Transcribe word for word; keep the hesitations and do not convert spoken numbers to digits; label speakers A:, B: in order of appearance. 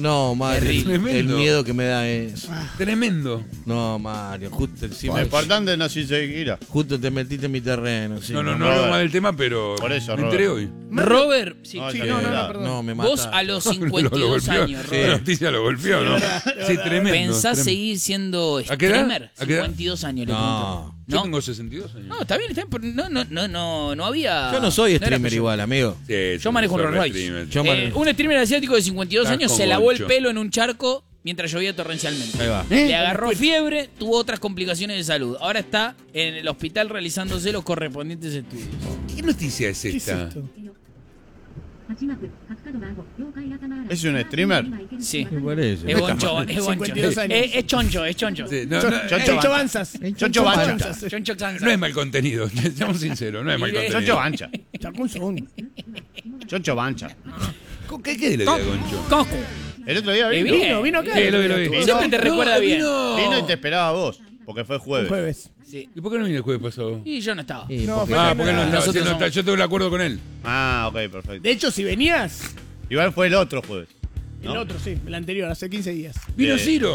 A: No, Mario,
B: Terrible.
A: el miedo que me da es...
B: Tremendo.
A: No, Mario, justo encima...
C: Lo importante no si seguirá.
A: Justo te metiste en mi terreno. Sí,
B: No, no, no
C: Robert.
B: hablo mal del tema, pero
C: Por eso,
B: me enteré
C: Robert.
B: hoy.
D: Robert, sí,
C: No,
D: sí,
C: ya
D: no, no,
C: está.
D: no, perdón.
A: No, me mata.
D: Vos a los
B: Lo-
D: cincuenta y
B: lo
D: dos
B: golpeó.
D: años,
B: La
D: Robert,
B: noticia lo golpeó, ¿no? Sí, tremendo.
D: ¿pensás
B: tremendo.
D: seguir siendo
B: ¿A qué edad?
D: streamer?
B: ¿A qué edad?
D: cincuenta y dos años le
A: No.
D: pregunto.
B: Yo
D: ¿No?
B: tengo sesenta y dos años.
D: No, está bien, está bien, pero no, no, no, no, no había...
A: Yo no soy
D: era
A: streamer
D: que yo-
A: igual, amigo.
B: Sí, sí,
D: Yo manejo un
B: soy
D: Rolls Royce.
B: streamer.
A: Yo
D: Eh,
A: manejo-
D: un streamer asiático de cincuenta y dos
B: Estás
D: años
B: con
D: se lavó el
B: Goncho.
D: pelo en un charco mientras llovía torrencialmente.
A: Ahí va.
D: Le agarró fiebre, tuvo otras complicaciones de salud. Ahora está en el hospital realizándose los correspondientes estudios.
B: ¿Qué noticia es
E: ¿Qué es
B: esta?
E: esto?
C: ¿Es un streamer?
D: Sí.
A: Me parece.
D: Es goncho, es goncho.
E: cincuenta y dos años.
D: Es, es choncho, es choncho.
B: Sí, no,
E: Cho-
B: no,
C: Choncho
B: eh,
E: Choncho Banzas.
C: Choncho Bancha.
E: Banzas.
D: Choncho Sansa.
B: no es mal contenido, seamos sinceros, no es mal
D: Y de-
B: contenido.
C: Choncho Bancha.
E: Sacó un segundo.
C: Choncho Bancha.
B: ¿Con ¿Qué, qué le diga Goncho?
D: Coco.
C: El otro día
D: Eh,
C: vino.
D: bien.
E: Vino, vino acá.
B: Sí, lo vi, lo vi.
C: Vino.
D: Siempre te recuerda bien.
B: Vino.
C: Vino y te esperaba a vos, porque fue jueves.
E: Jueves.
D: Sí.
B: ¿Y por qué no vino el jueves pasado?
D: Y yo no estaba.
A: Sí,
E: No,
A: porque-
E: fue-
B: Ah, porque no está,
D: Nosotros
B: sí, no está.
D: somos-
B: Yo tengo el acuerdo con él.
C: Ah, ok, perfecto.
E: De hecho, si venías,
C: Igual fue el otro jueves.
E: el
C: ¿no?
E: otro, sí, el anterior, hace quince días.
B: Vino
C: Eh,
B: Ciro.